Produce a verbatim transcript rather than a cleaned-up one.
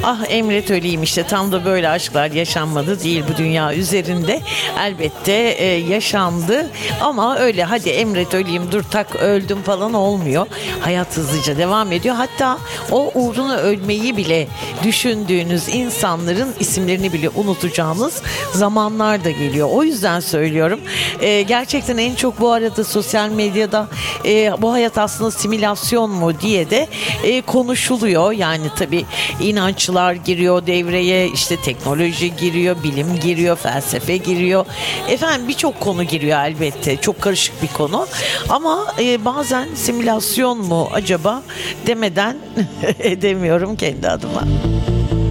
Ah Emret öleyim işte, tam da böyle aşklar yaşanmadı değil bu dünya üzerinde. Elbette e, yaşandı ama öyle hadi Emret öleyim dur tak öldüm falan olmuyor. Hayat hızlıca devam ediyor. Hatta o uğruna ölmeyi bile düşündüğünüz insanların isimlerini bile unutacağınız zamanlar da geliyor. O yüzden söylüyorum. E, gerçekten en çok bu arada sosyal medyada e, bu hayat aslında simülasyon mu diye de e, konuşuluyor. Yani tabii inançlar giriyor devreye, işte teknoloji giriyor, bilim giriyor, felsefe giriyor. Efendim birçok konu giriyor elbette. Çok karışık bir konu. Ama e, bazen simülasyon mu acaba demeden edemiyorum kendi adıma.